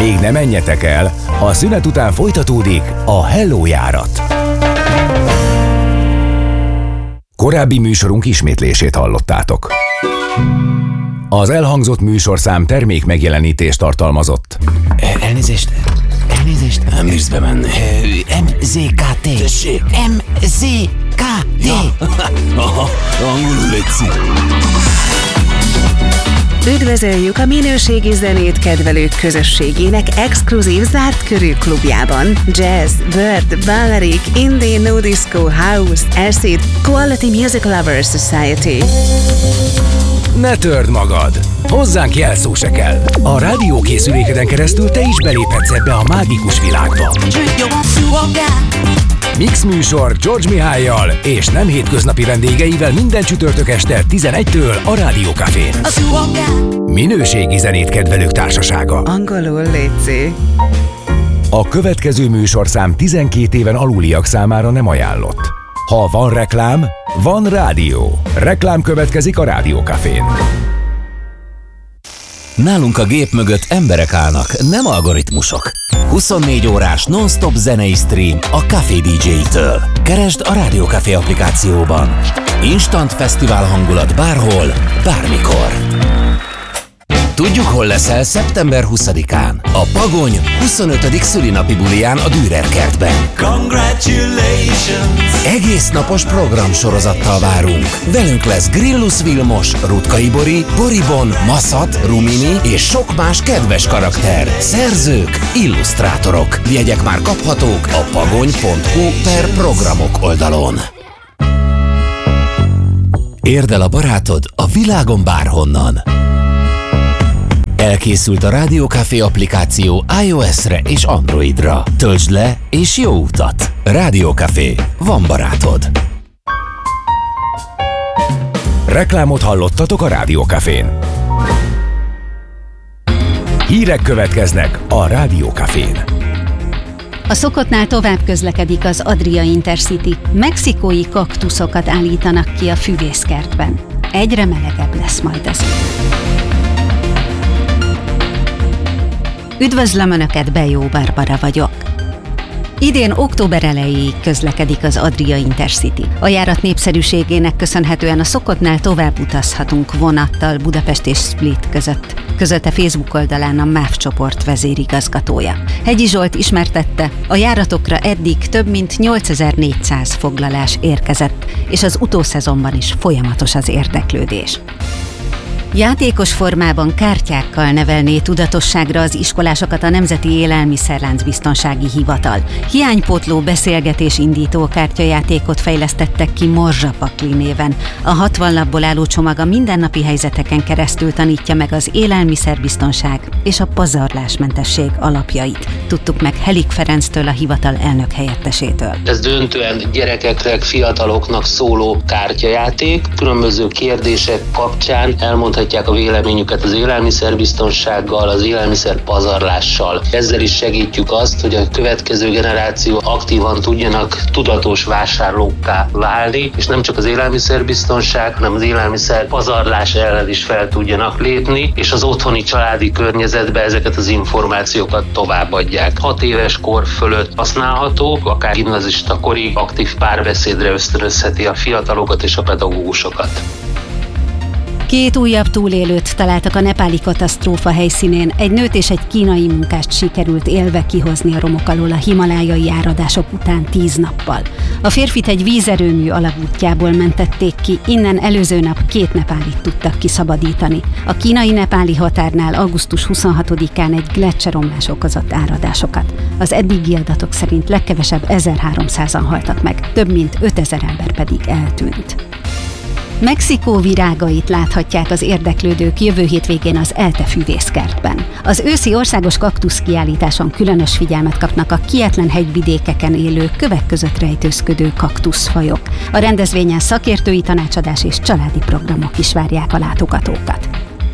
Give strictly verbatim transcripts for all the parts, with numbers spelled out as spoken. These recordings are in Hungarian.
Még ne menjetek el, a szünet után folytatódik a Hello járat. Korábbi műsorunk ismétlését hallottátok. Az elhangzott műsorszám termék megjelenítést tartalmazott. Elnézést, elnézést. Nem bírsz bemenni. em zé ká té. Tessék. em zé ká té. Aha, angolul létszik. Üdvözöljük a minőségi zenét kedvelők közösségének exkluzív zárt körű klubjában. Jazz, Bird, Balearic, Indie, No Disco, House, Acid, Quality Music Lovers Society. Ne törd magad! Hozzánk jelszó se kell. A rádiókészülékeden keresztül te is beléphetsz ebbe a mágikus világba. Mix műsor George Mihállyal és nem hétköznapi vendégeivel minden csütörtök este tizenegytől a Rádió Cafén. Minőségi zenét kedvelők társasága. Angolul létszi. A következő műsorszám tizenkét éven aluliak számára nem ajánlott. Ha van reklám, van rádió. Reklám következik a Rádió Cafén. Nálunk a gép mögött emberek állnak, nem algoritmusok. huszonnégy órás non-stop zenei stream a Café dé dzsé-től. Keresd a Rádió Café applikációban. Instant fesztivál hangulat bárhol, bármikor. Tudjuk, hol leszel szeptember huszadikán. A Pagony huszonötödik szülinapi buliján a Dürer kertben. Congratulations! Egész napos programsorozattal várunk. Velünk lesz Grillus Vilmos, Rutkay Bori, Boribon, Maszat, Rumini és sok más kedves karakter. Szerzők, illusztrátorok. Jegyek már kaphatók a pagony pont hu per programok oldalon. Érd el a barátod a világon bárhonnan. Elkészült a Rádió Café applikáció iOS-re és Androidra. Töltsd le és jó utat! Rádió Café. Van barátod. Reklámot hallottatok a Rádió Cafén. Hírek következnek a Rádió Cafén. A szokottnál tovább közlekedik az Adria Intercity. Mexikói kaktuszokat állítanak ki a füvészkertben. Egyre melegebb lesz majd ez. Üdvözlöm Önöket, Bejó Barbara vagyok. Idén október elejéig közlekedik az Adria Intercity. A járat népszerűségének köszönhetően a szokottnál tovább utazhatunk vonattal Budapest és Split között, közölte Facebook oldalán a MÁV csoport vezérigazgatója. Hegyi Zsolt ismertette, a járatokra eddig több mint nyolcezer-négyszáz foglalás érkezett, és az utószezonban is folyamatos az érdeklődés. Játékos formában kártyákkal nevelné tudatosságra az iskolásokat a Nemzeti Élelmiszerláncbiztonsági Hivatal. Hiánypótló beszélgetés indító kártyajátékot fejlesztettek ki Morzsa Pakli néven. A hatvan lapból álló csomag a mindennapi helyzeteken keresztül tanítja meg az élelmiszerbiztonság és a pazarlásmentesség alapjait. Tudtuk meg Helik Ferenctől, a hivatal elnök helyettesétől. Ez döntően gyerekeknek, fiataloknak szóló kártyajáték. Különböző kérdések kapcsán elmondhatják a véleményüket az élelmiszerbiztonsággal, az élelmiszer pazarlással. Ezzel is segítjük azt, hogy a következő generáció aktívan tudjanak tudatos vásárlókká válni, és nem csak az élelmiszerbiztonság, hanem az élelmiszer pazarlás ellen is fel tudjanak lépni, és az otthoni családi környezetbe ezeket az információkat továbbadják. Hat éves kor fölött használható, akár gimnazista korig aktív párbeszédre ösztönözheti a fiatalokat és a pedagógusokat. Két újabb túlélőt találtak a nepáli katasztrófa helyszínén. Egy nőt és egy kínai munkást sikerült élve kihozni a romok alól a himalájai áradások után tíz nappal. A férfit egy vízerőmű alagútjából mentették ki, innen előző nap két nepálit tudtak kiszabadítani. A kínai-nepáli határnál augusztus huszonhatodikán egy gleccseromlás okozott áradásokat. Az eddigi adatok szerint legkevesebb ezerháromszázan haltak meg, több mint ötezer ember pedig eltűnt. Mexikó virágait láthatják az érdeklődők jövő hétvégén az ELTE füvészkertben. Az őszi országos kaktuszkiállításon különös figyelmet kapnak a kietlen hegyvidékeken élő, kövek között rejtőzködő kaktuszfajok. A rendezvényen szakértői tanácsadás és családi programok is várják a látogatókat.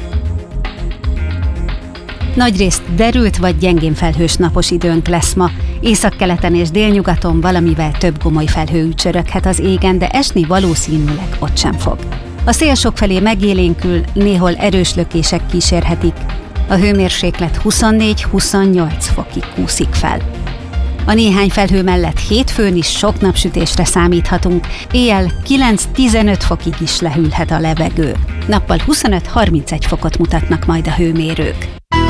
Nagyrészt derült vagy gyengén felhős napos időnk lesz ma. Északkeleten és délnyugaton valamivel több gomoly felhő ücsöröghet az égen, de esni valószínűleg ott sem fog. A szél sokfelé megélénkül, néhol erős lökések kísérhetik. A hőmérséklet huszonnégy-huszonnyolc fokig kúszik fel. A néhány felhő mellett hétfőn is sok napsütésre számíthatunk, éjjel kilenc-tizenöt fokig is lehűlhet a levegő. Nappal huszonöt-harmincegy fokot mutatnak majd a hőmérők.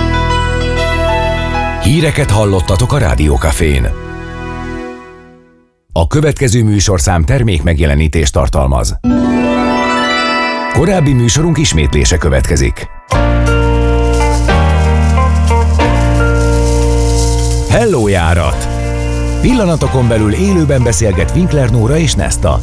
Híreket hallottatok a Rádiókafén. A következő műsorszám termék megjelenítést tartalmaz. Korábbi műsorunk ismétlése következik. Hello járat! Pillanatokon belül élőben beszélget Winkler Nóra és Nesta.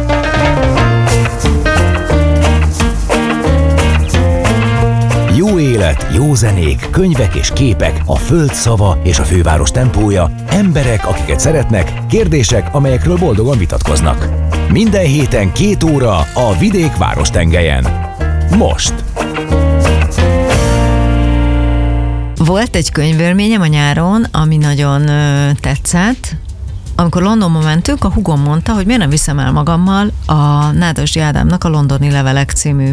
Jó élet, jó zenék, könyvek és képek, a föld szava és a főváros tempója, emberek, akiket szeretnek, kérdések, amelyekről boldogan vitatkoznak. Minden héten két óra a Vidék várostengelyen. Most! Volt egy könyvélményem a nyáron, ami nagyon ö, tetszett. Amikor Londonba mentünk, a hugom mondta, hogy miért nem viszem el magammal a Nádasdy Ádámnak a Londoni Levelek című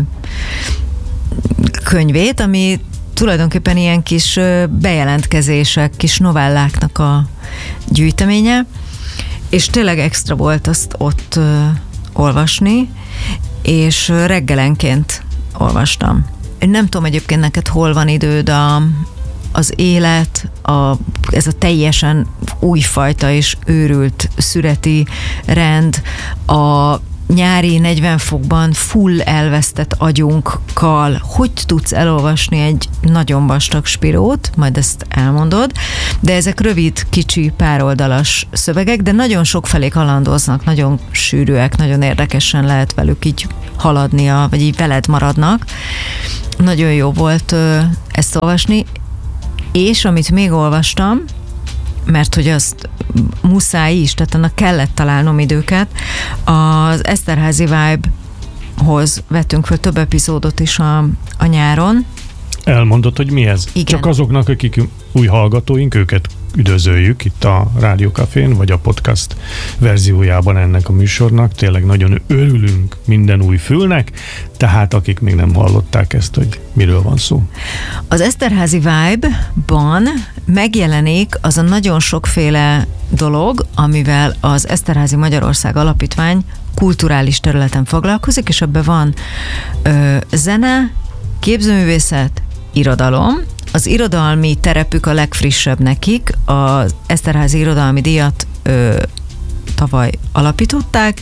könyvét, ami tulajdonképpen ilyen kis bejelentkezések, kis novelláknak a gyűjteménye, és tényleg extra volt azt ott ö, olvasni, és reggelenként olvastam. Én nem tudom egyébként neked hol van időd a, az élet, a, ez a teljesen újfajta és őrült szüreti rend, a nyári negyven fokban full elvesztett agyunkkal, hogy tudsz elolvasni egy nagyon vastag spirót, majd ezt elmondod, de ezek rövid, kicsi, pároldalas szövegek, de nagyon sokfelé kalandoznak, nagyon sűrűek, nagyon érdekesen lehet velük így haladnia, vagy így veled maradnak. Nagyon jó volt ezt olvasni, és amit még olvastam, mert hogy azt muszáj is, tehát annak kellett találnom időket, az Eszterházy Vibe-hoz vettünk föl több epizódot is a, a nyáron. Elmondod, hogy mi ez? Igen. Csak azoknak, akik új hallgatóink, őket üdvözöljük itt a Rádiókafén, vagy a podcast verziójában ennek a műsornak. Tényleg nagyon örülünk minden új fülnek, tehát akik még nem hallották ezt, hogy miről van szó. Az Eszterházy Vibe-ban megjelenik az a nagyon sokféle dolog, amivel az Eszterházy Magyarország Alapítvány kulturális területen foglalkozik, és ebben van ö, zene, képzőművészet, irodalom. Az irodalmi terepük a legfrissebb nekik, az Eszterházy Irodalmi Díjat ö, tavaly alapították,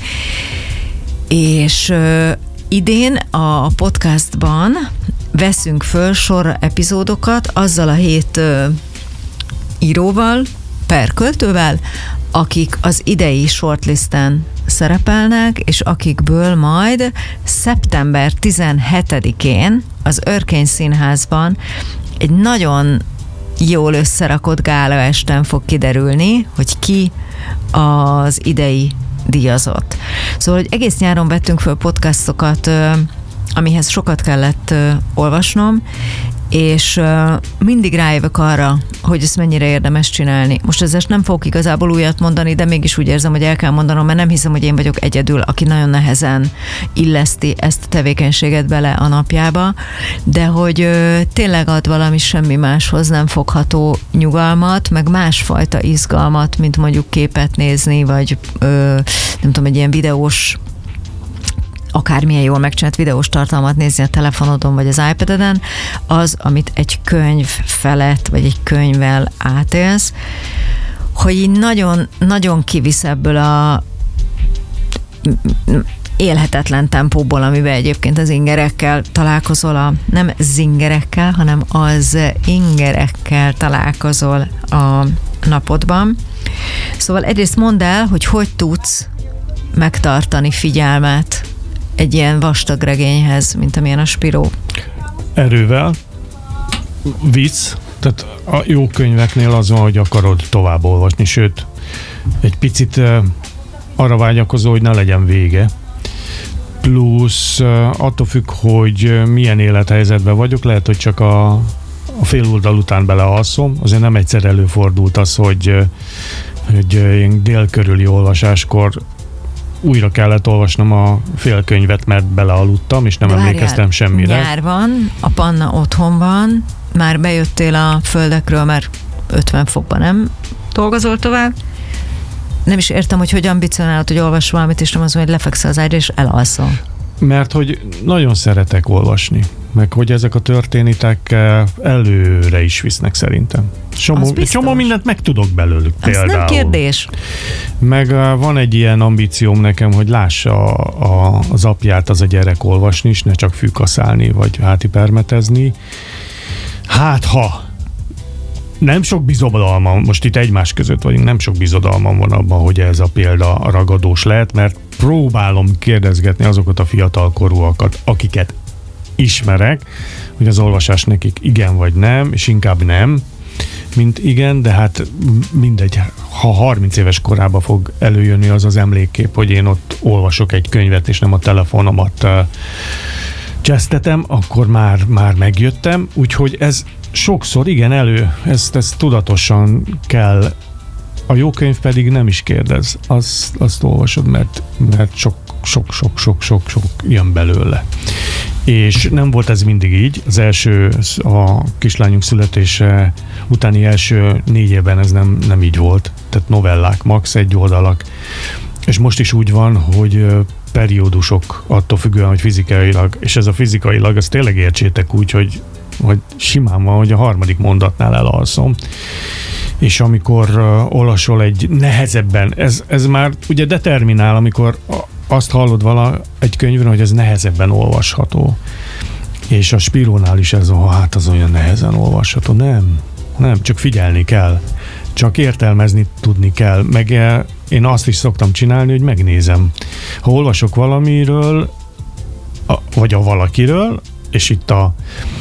és ö, idén a podcastban veszünk föl sor epizódokat azzal a hét ö, íróval, per költővel, akik az idei shortlisten szerepelnek, és akikből majd szeptember tizenhetedikén az Örkény Színházban egy nagyon jól összerakott gála esten fog kiderülni, hogy ki az idei díjazott. Szóval, hogy egész nyáron vettünk föl podcastokat, amihez sokat kellett olvasnom, és mindig rájövök arra, hogy ezt mennyire érdemes csinálni. Most ezzel nem fogok igazából újat mondani, de mégis úgy érzem, hogy el kell mondanom, mert nem hiszem, hogy én vagyok egyedül, aki nagyon nehezen illeszti ezt a tevékenységet bele a napjába, de hogy ö, tényleg ad valami semmi máshoz nem fogható nyugalmat, meg másfajta izgalmat, mint mondjuk képet nézni, vagy ö, nem tudom, egy ilyen videós akármilyen jól megcsinált videós tartalmat nézni a telefonodon vagy az iPad-eden, az, amit egy könyv felett, vagy egy könyvvel átélsz, hogy így nagyon, nagyon kivisz ebből a élhetetlen tempóból, amiben egyébként az ingerekkel találkozol, a, nem zingerekkel, hanem az ingerekkel találkozol a napodban. Szóval egyrészt mondd el, hogy hogy tudsz megtartani figyelmet egy ilyen vastag regényhez, mint amilyen a Spiró. Erővel, vicc, tehát a jó könyveknél az van, hogy akarod tovább olvasni, sőt, egy picit uh, arra vágyakozol, hogy ne legyen vége. Plusz uh, attól függ, hogy milyen élethelyzetben vagyok, lehet, hogy csak a, a fél oldal után belealszom, azért nem egyszer előfordult az, hogy, uh, hogy uh, ilyen dél körüli olvasáskor újra kellett olvasnom a félkönyvet, mert belealudtam, és nem de emlékeztem várjál, semmire. Nyár van, a Panna otthon van, már bejöttél a földekről, mert ötven fokban nem dolgozol tovább. Nem is értem, hogy hogy ambicionálod, hogy olvas valamit, és nem az, hogy lefekszel az ágyra, és elalszol. Mert hogy nagyon szeretek olvasni, meg hogy ezek a történetek előre is visznek szerintem. Csomó, csomó mindent megtudok belőlük az például. Nem kérdés. Meg van egy ilyen ambícióm nekem, hogy lássa a, a, az apját az a gyerek olvasni, és ne csak fűkaszálni, vagy hátipermetezni. Hát ha nem sok bizodalmam, most itt egymás között vagyunk, nem sok bizodalmam van abban, hogy ez a példa ragadós lehet, mert próbálom kérdezgetni azokat a fiatalkorúakat, akiket ismerek, hogy az olvasás nekik igen vagy nem, és inkább nem, mint igen, de hát mindegy, ha harminc éves korában fog előjönni az az emlékkép, hogy én ott olvasok egy könyvet, és nem a telefonomat uh, csesztetem, akkor már, már megjöttem, úgyhogy ez sokszor igen elő, ezt, ezt tudatosan kell. A jó könyv pedig nem is kérdez, azt, azt olvasod, mert, mert sok, sok, sok, sok, sok, sok jön belőle. És nem volt ez mindig így. Az első, a kislányunk születése utáni első négy évben ez nem, nem így volt. Tehát novellák, max. Egy oldalak. És most is úgy van, hogy periódusok attól függően, hogy fizikailag, és ez a fizikailag, azt tényleg értsétek úgy, hogy, hogy simán van, hogy a harmadik mondatnál elalszom. És amikor uh, olvasol egy nehezebben, ez, ez már ugye determinál, amikor azt hallod vala egy könyvben, hogy ez nehezebben olvasható. És a Spirónál is ez a, hát az olyan nehezen olvasható. Nem, nem, csak figyelni kell. Csak értelmezni tudni kell. Meg én azt is szoktam csinálni, hogy megnézem. Ha olvasok valamiről, a, vagy a valakiről, és itt a,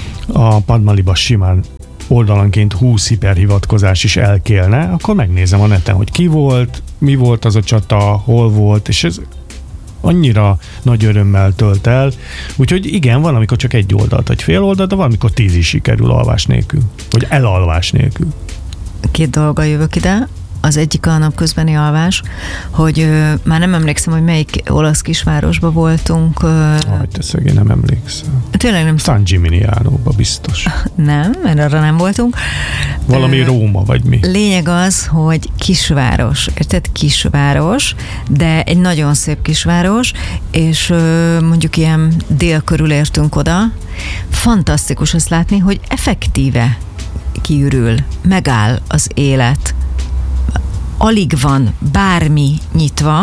a Padmaliba simán oldalanként húsz hiperhivatkozás is elkélne, akkor megnézem a neten, hogy ki volt, mi volt az a csata, hol volt, és ez annyira nagy örömmel tölt el. Úgyhogy igen, van, amikor csak egy oldalt, vagy fél oldalt, de van, amikor tíz is sikerül alvás nélkül, vagy elalvás nélkül. Két dolga jövök ide. Az egyik a napközbeni alvás, hogy ö, már nem emlékszem, hogy melyik olasz kisvárosba voltunk. Aj, te szegény, nem emlékszem. Tényleg nem. San Gimignánóba biztos. Nem, mert arra nem voltunk. Valami ö, Róma, vagy mi? Lényeg az, hogy kisváros, érted? Kisváros, de egy nagyon szép kisváros, és ö, mondjuk ilyen dél körül értünk oda. Fantasztikus azt látni, hogy effektíve kiürül, megáll az élet. Alig van bármi nyitva,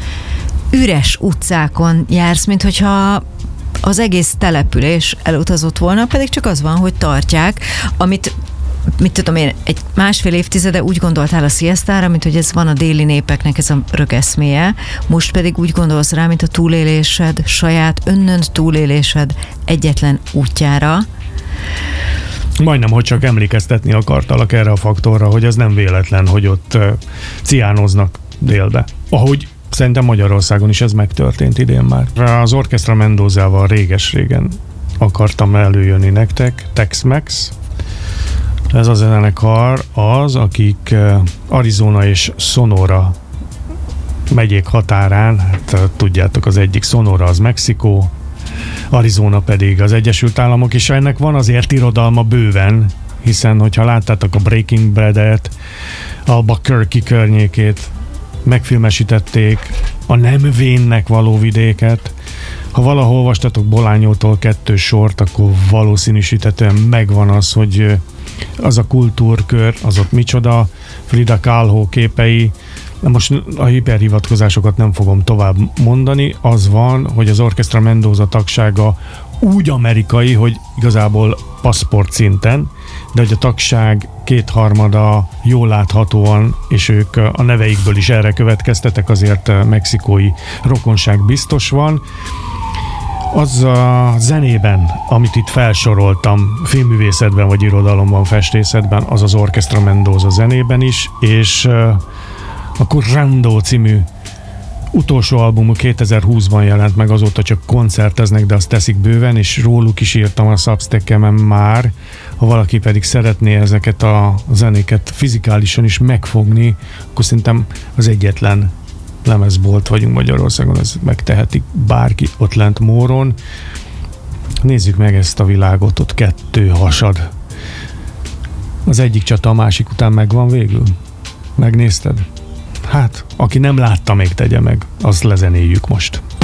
üres utcákon jársz, mint hogyha az egész település elutazott volna, pedig csak az van, hogy tartják, amit, mit tudom én, egy másfél évtizede úgy gondoltál a siestára, mint hogy ez van a déli népeknek ez a rögeszméje, most pedig úgy gondolsz rá, mint a túlélésed, saját önnön túlélésed egyetlen útjára. Majdnem, hogy csak emlékeztetni akartalak erre a faktorra, hogy ez nem véletlen, hogy ott uh, ciánoznak délbe. Ahogy szerintem Magyarországon is ez megtörtént idén már. Az Orchestra Mendozával réges-régen akartam előjönni nektek, Tex-Mex. Ez a zenekar az, akik uh, Arizona és Sonora megyék határán, hát tudjátok, az egyik Sonora az Mexikó, Arizona pedig az Egyesült Államok, és ennek van azért irodalma bőven, hiszen hogyha láttátok a Breaking Bad-et, Albuquerque környékét, megfilmesítették a nem vénnek való vidéket. Ha valahol olvastatok Bolányótól kettő sort, akkor valószínűsítetően megvan az, hogy az a kultúrkör, az ott micsoda, Frida Kahlo képei. Most a hiperhivatkozásokat nem fogom tovább mondani. Az van, hogy az Orchestra Mendoza tagsága úgy amerikai, hogy igazából paszport szinten, de hogy a tagság kétharmada jól láthatóan, és ők a neveikből is erre következtetek, azért mexikói rokonság biztos van. Az a zenében, amit itt felsoroltam, filmművészetben vagy irodalomban, festészetben, az az Orchestra Mendoza zenében is, és a Currando című utolsó albumuk kétezer-húszban jelent meg, azóta csak koncerteznek, de azt teszik bőven, és róluk is írtam a Substack-emen már. Ha valaki pedig szeretné ezeket a zenéket fizikálisan is megfogni, akkor szerintem az egyetlen lemezbolt vagyunk Magyarországon, ez megtehetik bárki ott lent Móron. Nézzük meg ezt a világot, ott kettő hasad Az egyik csata a másik után megvan végül? Megnézted? Hát, aki nem látta még, tegye meg. Azt lezenéljük most.